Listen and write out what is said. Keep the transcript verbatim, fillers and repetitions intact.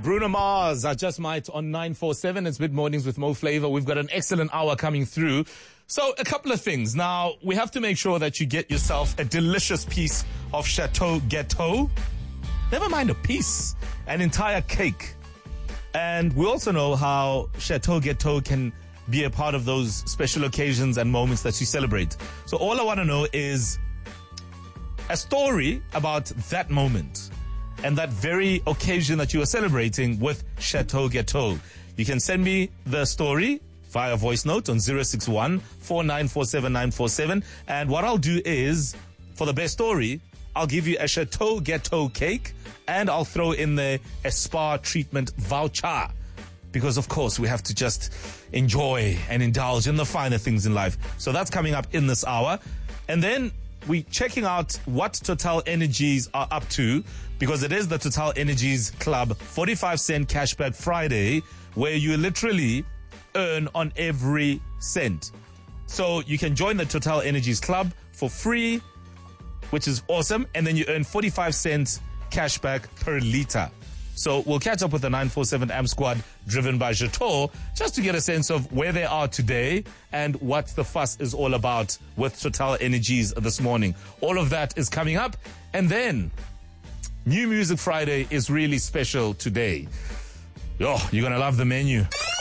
Bruno Mars, I Just Might on nine four seven. It's Mid Mornings with Mo Flavor. We've got an excellent hour coming through. So a couple of things. Now, we have to make sure that you get yourself a delicious piece of Chateau Gâteau. Never mind a piece, an entire cake. And we also know how Chateau Gâteau can be a part of those special occasions and moments that you celebrate. So all I want to know is a story about that moment and that very occasion that you are celebrating with Chateau Gâteau. You can send me the story via voice note on zero six one, four nine four seven, nine four seven. And what I'll do is, for the best story, I'll give you a Chateau Gâteau cake and I'll throw in there a spa treatment voucher. Because, of course, we have to just enjoy and indulge in the finer things in life. So that's coming up in this hour. And then we're checking out what Total Energies are up to, because it is the Total Energies Club forty-five cent Cashback Friday, where you literally earn on every cent. So you can join the Total Energies Club for free, which is awesome, and then you earn forty-five cents cashback per liter. So we'll catch up with the nine four seven A M squad driven by Chateau just to get a sense of where they are today and what the fuss is all about with Total Energies this morning. All of that is coming up. And then New Music Friday is really special today. Oh, you're going to love the menu.